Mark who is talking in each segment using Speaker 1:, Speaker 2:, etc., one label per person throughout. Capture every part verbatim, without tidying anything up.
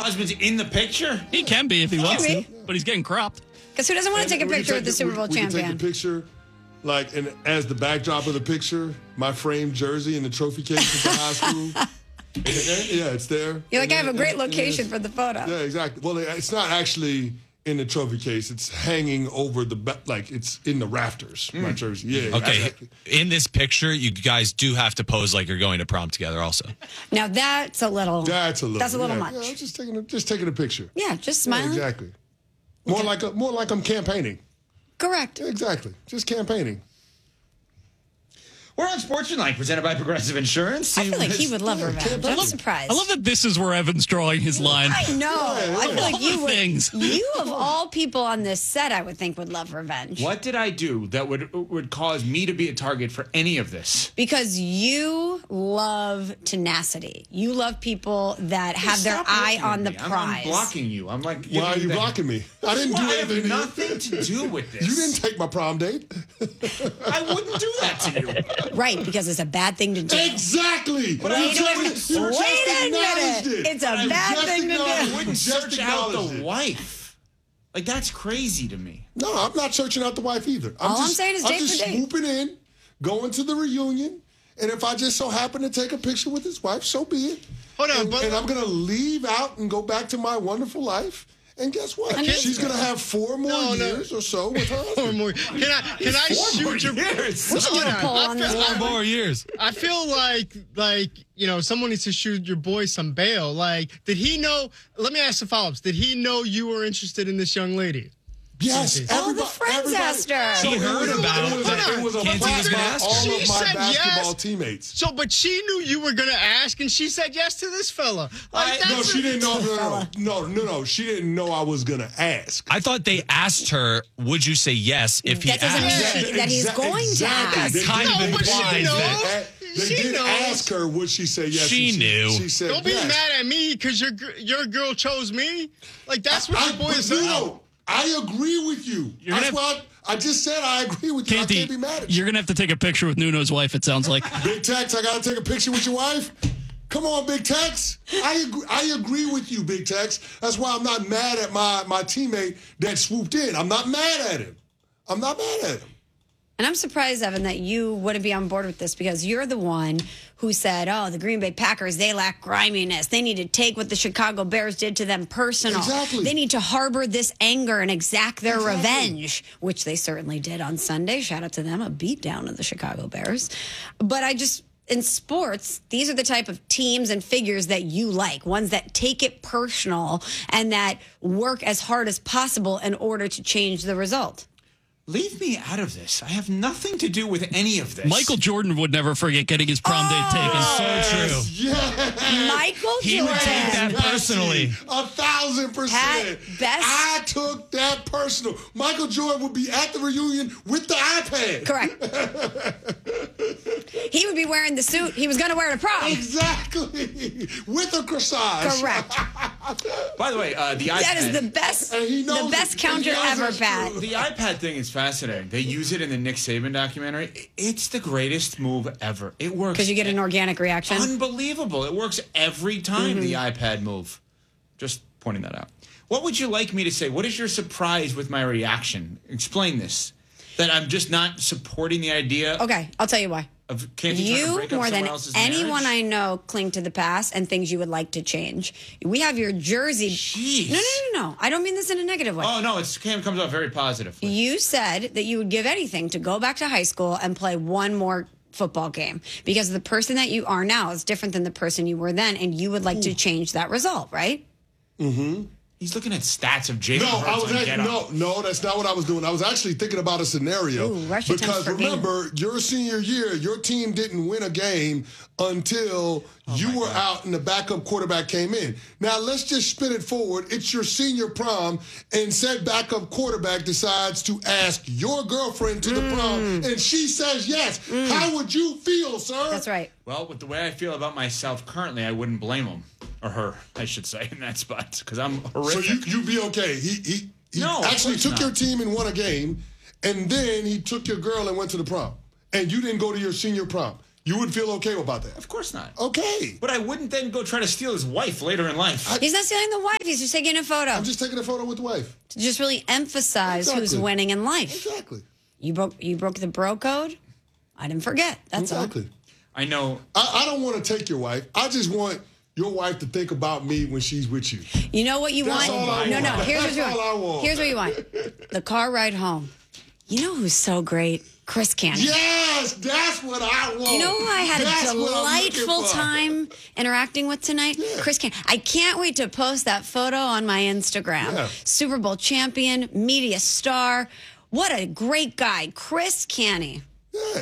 Speaker 1: husband's in the picture?
Speaker 2: He can be if he wants
Speaker 3: Can
Speaker 2: to, but he's getting cropped.
Speaker 3: Because who doesn't want to take a
Speaker 4: We can
Speaker 3: picture with the
Speaker 4: the-
Speaker 3: Super
Speaker 4: we-
Speaker 3: Bowl
Speaker 4: we can
Speaker 3: champion?
Speaker 4: take the picture, like, and as the backdrop of the picture, my framed jersey and the trophy case at the high school. Is it there? Yeah, it's there.
Speaker 3: You're like,
Speaker 4: And
Speaker 3: I have a
Speaker 4: then-
Speaker 3: great
Speaker 4: and- and
Speaker 3: location
Speaker 4: it's-
Speaker 3: for the photo.
Speaker 4: Yeah, exactly. Well, it's not actually in the trophy case. It's hanging over the, ba- like, it's in the rafters, my jersey. Yeah.
Speaker 5: Okay,
Speaker 4: exactly.
Speaker 5: in this picture, you guys do have to pose like you're going to prom together also.
Speaker 3: Now that's a little.
Speaker 4: That's a little.
Speaker 3: That's a little
Speaker 4: yeah,
Speaker 3: much.
Speaker 4: Yeah, I'm just taking a, just taking a picture.
Speaker 3: Yeah, just
Speaker 4: Yeah,
Speaker 3: smiling.
Speaker 4: exactly. More like a, more like I'm campaigning.
Speaker 3: Correct.
Speaker 4: Yeah, exactly. Just campaigning.
Speaker 1: We're on Sportsmanlike, presented by Progressive Insurance.
Speaker 3: I feel like he would love
Speaker 4: Yeah,
Speaker 3: revenge.
Speaker 4: can't
Speaker 3: I'm
Speaker 4: believe-
Speaker 3: surprised.
Speaker 2: I love that this is where Evan's drawing his line.
Speaker 3: I know. I feel like
Speaker 2: All
Speaker 3: you
Speaker 2: the
Speaker 3: would.
Speaker 2: things.
Speaker 3: You of all people on this set, I would think would love revenge.
Speaker 1: What did I do that would would cause me to be a target for any of this?
Speaker 3: Because you love tenacity. You love people that have their
Speaker 1: Stop
Speaker 3: eye
Speaker 1: looking
Speaker 3: on
Speaker 1: at
Speaker 3: the
Speaker 1: me. I'm-
Speaker 3: prize.
Speaker 1: I'm blocking you. I'm like,
Speaker 4: Why are you
Speaker 1: the-
Speaker 4: blocking me? I didn't
Speaker 1: Well,
Speaker 4: do
Speaker 1: I have
Speaker 4: anything. to you.
Speaker 1: nothing to do with this.
Speaker 4: You didn't take my prom date.
Speaker 1: I wouldn't do that to you.
Speaker 3: Right, because it's a bad thing to do.
Speaker 4: Exactly.
Speaker 1: But
Speaker 4: You
Speaker 1: I
Speaker 4: just-
Speaker 1: wouldn't-
Speaker 4: you
Speaker 3: Wait
Speaker 4: just
Speaker 3: a
Speaker 4: acknowledged
Speaker 3: minute.
Speaker 4: it.
Speaker 3: It's a
Speaker 4: You
Speaker 3: bad
Speaker 4: just
Speaker 3: thing to do.
Speaker 4: acknowledged-
Speaker 1: I
Speaker 4: you
Speaker 1: wouldn't
Speaker 4: just
Speaker 1: search out the
Speaker 4: acknowledged it.
Speaker 1: wife. Like, that's crazy to me.
Speaker 4: No, I'm not searching out the wife either. I'm
Speaker 3: All I'm
Speaker 4: just,
Speaker 3: saying is
Speaker 4: I'm
Speaker 3: date
Speaker 4: just
Speaker 3: for date.
Speaker 4: swooping in, going to the reunion, and if I just so happen to take a picture with his wife, so be it.
Speaker 6: Hold on,
Speaker 4: and,
Speaker 6: but-
Speaker 4: and I'm going to leave out and go back to my wonderful life. And guess what?
Speaker 3: I mean-
Speaker 4: She's going to have four more
Speaker 6: No, no.
Speaker 4: years or so with her
Speaker 6: Four
Speaker 4: husband.
Speaker 6: more. Can I? Can I
Speaker 1: Four more
Speaker 6: shoot your?
Speaker 1: years.
Speaker 3: We should do
Speaker 6: Hold
Speaker 3: a
Speaker 6: on.
Speaker 3: poll
Speaker 6: I
Speaker 3: on
Speaker 6: feel-
Speaker 3: this.
Speaker 5: Four more years.
Speaker 6: I feel like, like you know, someone needs to shoot your boy some bail. Like, did he know? Let me ask the follow-ups. Did he know you were interested in this young lady?
Speaker 4: Yes.
Speaker 3: All the
Speaker 4: everybody-
Speaker 3: friends
Speaker 4: everybody-
Speaker 3: asked her.
Speaker 4: So
Speaker 5: He
Speaker 4: it
Speaker 5: heard
Speaker 4: was-
Speaker 5: about
Speaker 4: it. Was,
Speaker 6: it.
Speaker 4: it was a
Speaker 5: Can't
Speaker 4: plot
Speaker 5: even
Speaker 4: by
Speaker 5: ask her.
Speaker 4: all
Speaker 6: She
Speaker 4: of my
Speaker 6: said
Speaker 4: basketball
Speaker 6: yes.
Speaker 4: teammates.
Speaker 6: So, but she knew you were gonna ask, and she said yes to this fella. Like,
Speaker 1: I-
Speaker 4: No,
Speaker 6: that's
Speaker 4: she
Speaker 6: a-
Speaker 4: didn't know. No, no, no, no, no. She didn't know I was going to ask.
Speaker 5: I thought they asked her, would you say yes if he
Speaker 3: That doesn't
Speaker 5: asked?
Speaker 3: mean she- that he's
Speaker 4: Exa-
Speaker 3: going to
Speaker 4: exactly.
Speaker 3: ask.
Speaker 4: They
Speaker 5: Kind
Speaker 4: did-
Speaker 5: of
Speaker 6: No, but she
Speaker 5: implies
Speaker 6: knows.
Speaker 5: that.
Speaker 4: They
Speaker 6: She
Speaker 4: did
Speaker 6: knows.
Speaker 4: ask her, would she say yes?
Speaker 5: She
Speaker 4: and
Speaker 5: knew.
Speaker 4: She said
Speaker 6: Don't be
Speaker 4: yes.
Speaker 6: mad at me because your gr- your girl chose me. Like that's what
Speaker 4: I,
Speaker 6: your boy
Speaker 4: but
Speaker 6: is
Speaker 4: no, I agree with you.
Speaker 2: You're
Speaker 4: That's
Speaker 2: gonna
Speaker 4: why I, I just said I agree with you. I
Speaker 2: Canty,
Speaker 4: can't be mad at you.
Speaker 2: you're going to have to take a picture with Nuno's wife, it sounds like.
Speaker 4: Big Tex, I got to take a picture with your wife? Come on, Big Tex. I agree, I agree with you, Big Tex. That's why I'm not mad at my, my teammate that swooped in. I'm not mad at him. I'm not mad at him.
Speaker 3: And I'm surprised, Evan, that you wouldn't be on board with this because you're the one who said, oh, the Green Bay Packers, they lack griminess. They need to take what the Chicago Bears did to them personal.
Speaker 4: Exactly.
Speaker 3: They need to harbor this anger and exact their
Speaker 4: Exactly.
Speaker 3: revenge, which they certainly did on Sunday. Shout out to them, a beatdown of the Chicago Bears. But I just, in sports, these are the type of teams and figures that you like, ones that take it personal and that work as hard as possible in order to change the result.
Speaker 1: Leave me out of this. I have nothing to do with any of this.
Speaker 2: Michael Jordan would never forget getting his prom date taken.
Speaker 5: So true.
Speaker 4: Yeah.
Speaker 3: Michael
Speaker 5: He
Speaker 3: Jordan.
Speaker 5: would take that personally.
Speaker 4: A thousand percent.
Speaker 3: Pat, best-
Speaker 4: I took that personal. Michael Jordan would be at the reunion with the iPad.
Speaker 3: Correct. He would be wearing the suit he was going to wear to prom.
Speaker 4: Exactly. With a corsage.
Speaker 3: Correct.
Speaker 1: By the way, uh, the iPad.
Speaker 3: That is the best,
Speaker 4: And he knows
Speaker 3: the best
Speaker 4: it.
Speaker 3: counter
Speaker 4: He knows
Speaker 3: ever,
Speaker 4: it's
Speaker 3: Pat.
Speaker 4: true.
Speaker 1: The iPad thing is fascinating. They use it in the Nick Saban documentary. It's the greatest move ever. It works.
Speaker 3: Because you get an organic reaction.
Speaker 1: Unbelievable. It works every time, the iPad move. Just pointing that out. What would you like me to say? What is your surprise with my reaction? Explain this. That I'm just not supporting the idea
Speaker 3: Okay, I'll tell you why.
Speaker 1: of Canty trying to
Speaker 3: You,
Speaker 1: break up
Speaker 3: more than
Speaker 1: someone else's
Speaker 3: anyone I
Speaker 1: marriage?
Speaker 3: know, cling to the past and things you would like to change. We have your jersey.
Speaker 1: Jeez.
Speaker 3: No, no, no, no. I don't mean this in a negative way.
Speaker 1: Oh, no, it's Cam comes out very positive.
Speaker 3: You said that you would give anything to go back to high school and play one more football game because the person that you are now is different than the person you were then, and you would like to change that result, right?
Speaker 1: He's looking at stats of Jalen
Speaker 4: No, I
Speaker 1: Hurts
Speaker 4: was
Speaker 1: on
Speaker 4: actually,
Speaker 1: Get Up.
Speaker 4: no, no, that's not what I was doing. I was actually thinking about a scenario.
Speaker 3: Ooh, rush attempts
Speaker 4: because
Speaker 3: per game.
Speaker 4: remember, your senior year, your team didn't win a game until
Speaker 1: Oh
Speaker 4: you were out and the backup quarterback came in. Now let's just spin it forward. It's your senior prom, and said backup quarterback decides to ask your girlfriend to the prom, and she says yes. How would you feel, sir?
Speaker 3: That's right.
Speaker 1: Well, with the way I feel about myself currently, I wouldn't blame him. Or her, I should say, in that spot. Because I'm
Speaker 4: So
Speaker 1: horrific.
Speaker 4: you you be okay. He he, he
Speaker 1: No, of
Speaker 4: actually
Speaker 1: course
Speaker 4: took
Speaker 1: not.
Speaker 4: your team and won a game, and then he took your girl and went to the prom. And you didn't go to your senior prom. You would feel okay about that?
Speaker 1: Of course not.
Speaker 4: Okay.
Speaker 1: But I wouldn't then go try to steal his wife later in life.
Speaker 3: He's not stealing the wife. He's just taking a photo.
Speaker 4: I'm just taking a photo with the wife.
Speaker 3: To just really emphasize who's
Speaker 4: Exactly.
Speaker 3: winning in life.
Speaker 4: Exactly.
Speaker 3: You broke you broke the bro code. I didn't forget. That's
Speaker 4: exactly.
Speaker 3: all.
Speaker 1: I know.
Speaker 4: I, I don't want to take your wife. I just want your wife to think about me when she's with you.
Speaker 3: You know what you
Speaker 4: That's
Speaker 3: want?
Speaker 4: all I
Speaker 3: no,
Speaker 4: want.
Speaker 3: no. Here's
Speaker 4: That's
Speaker 3: what you
Speaker 4: all
Speaker 3: want.
Speaker 4: I want.
Speaker 3: Here's what you want. The car ride home. You know who's so great? Chris Cannon.
Speaker 4: Yes, that's what I want.
Speaker 3: You know who I had
Speaker 4: That's
Speaker 3: a
Speaker 4: what I'm looking
Speaker 3: delightful
Speaker 4: for.
Speaker 3: time interacting with tonight?
Speaker 4: Yeah.
Speaker 3: Chris Cannon. I can't wait to post that photo on my Instagram.
Speaker 4: Yeah.
Speaker 3: Super Bowl champion, media star. What a great guy. Chris Cannon.
Speaker 4: Yeah.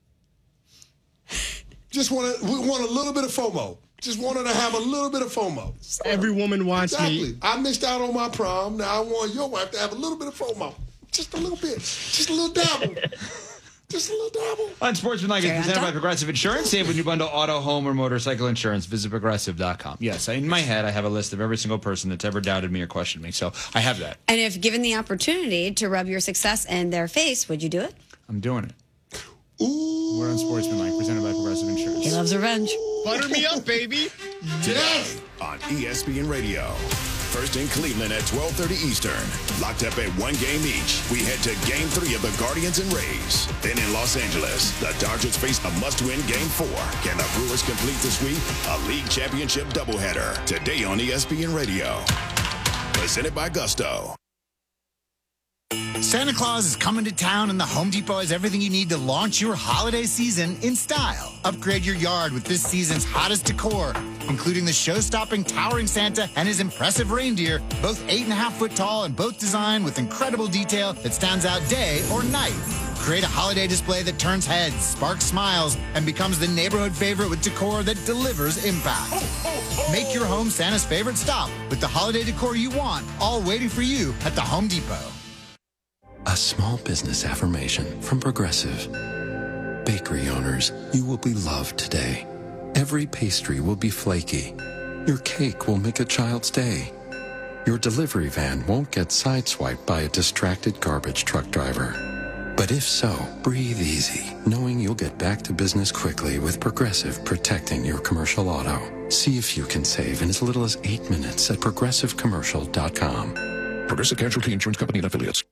Speaker 4: Just want to, we want a little bit of FOMO. Just wanted to have a little bit of FOMO.
Speaker 6: Every woman wants
Speaker 4: Exactly.
Speaker 6: me.
Speaker 4: I missed out on my prom. Now I want your wife to have a little bit of FOMO. Just a little bit. Just a little dabble. Just a little dabble.
Speaker 1: Unsportsmanlike is
Speaker 3: Carry on,
Speaker 1: presented by
Speaker 3: Tom.
Speaker 1: Progressive Insurance. Save when you bundle auto, home, or motorcycle insurance. Visit progressive dot com. Yes, in my head, I have a list of every single person that's ever doubted me or questioned me. So I have that.
Speaker 3: And if given the opportunity to rub your success in their face, would you do it?
Speaker 1: I'm doing it.
Speaker 4: Ooh.
Speaker 1: We're Unsportsmanlike, presented by Progressive Insurance.
Speaker 3: He loves revenge.
Speaker 6: Butter me up, baby.
Speaker 4: Yes.
Speaker 7: On E S P N Radio. First in Cleveland at twelve thirty Eastern. Locked up at one game each. We head to game three of the Guardians and Rays. Then in Los Angeles, the Dodgers face a must-win game four. Can the Brewers complete the sweep? A league championship doubleheader. Today on E S P N Radio. Presented by Gusto.
Speaker 8: Santa Claus is coming to town, and the Home Depot has everything you need to launch your holiday season in style. Upgrade your yard with this season's hottest decor, including the show-stopping towering Santa and his impressive reindeer, both eight and a half foot tall and both designed with incredible detail that stands out day or night. Create a holiday display that turns heads, sparks smiles, and becomes the neighborhood favorite with decor that delivers impact. Make your home Santa's favorite stop with the holiday decor you want, all waiting for you at the Home Depot.
Speaker 9: A small business affirmation from Progressive. Bakery owners, you will be loved today. Every pastry will be flaky. Your cake will make a child's day. Your delivery van won't get sideswiped by a distracted garbage truck driver. But if so, breathe easy, knowing you'll get back to business quickly with Progressive protecting your commercial auto. See if you can save in as little as eight minutes at progressive commercial dot com.
Speaker 10: Progressive Casualty Insurance Company and Affiliates.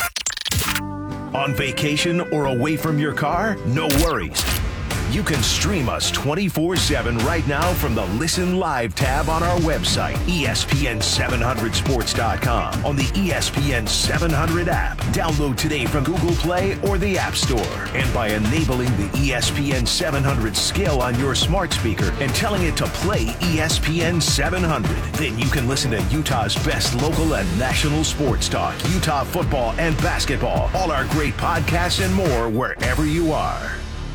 Speaker 11: On vacation or away from your car? No worries. You can stream us twenty-four seven right now from the Listen Live tab on our website, E S P N seven hundred sports dot com, on the E S P N seven hundred app. Download today from Google Play or the App Store. And by enabling the E S P N seven hundred skill on your smart speaker and telling it to play E S P N seven hundred, then you can listen to Utah's best local and national sports talk, Utah football and basketball, all our great podcasts and more wherever you are.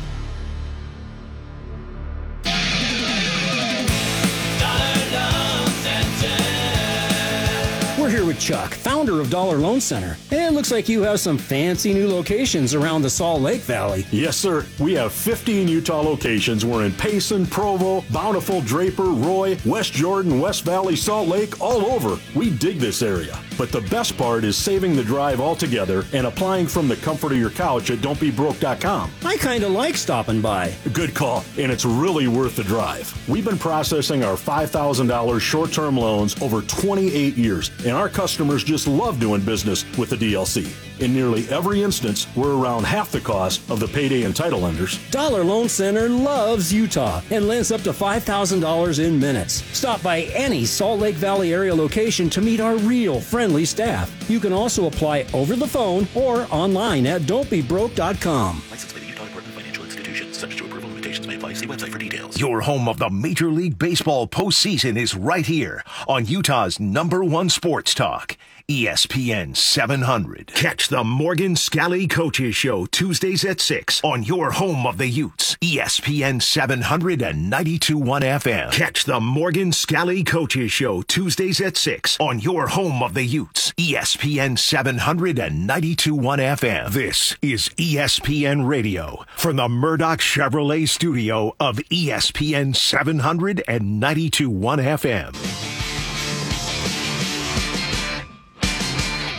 Speaker 12: We're here with Chuck, founder of Dollar Loan Center. And it looks like you have some fancy new locations around the Salt Lake Valley.
Speaker 13: Yes, sir. We have fifteen Utah locations. We're in Payson, Provo, Bountiful, Draper, Roy, West Jordan, West Valley, Salt Lake, all over. We dig this area. But the best part is saving the drive altogether and applying from the comfort of your couch at don't be broke dot com.
Speaker 12: I kind of like stopping by.
Speaker 13: Good call, and it's really worth the drive. We've been processing our five thousand dollars short-term loans over twenty-eight years, and our customers just love doing business with the D L C. In nearly every instance, we're around half the cost of the payday and title lenders.
Speaker 12: Dollar Loan Center loves Utah and lends up to five thousand dollars in minutes. Stop by any Salt Lake Valley area location to meet our real friendly staff. You can also apply over the phone or online at don't be broke dot com.
Speaker 11: Licensed by the Utah Department of Financial Institutions. Subject to approval, limitations may apply. See website for details. Your home of the Major League Baseball postseason is right here on Utah's number one sports talk, E S P N seven hundred. Catch the Morgan Scally Coaches Show Tuesdays at six on your home of the Utes, E S P N seven hundred and ninety-two point one F M. Catch the Morgan Scally Coaches Show Tuesdays at six on your home of the Utes, E S P N seven hundred and ninety-two point one F M. This is E S P N Radio from the Murdoch Chevrolet studio of E S P N seven hundred and ninety-two point one F M.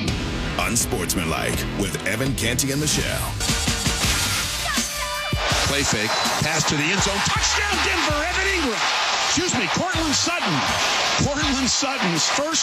Speaker 7: Unsportsmanlike with Evan Canty and Michelle.
Speaker 14: play fake. Pass to the end zone. Touchdown, Denver. Evan Ingram. Excuse me, Cortland Sutton. Cortland Sutton's first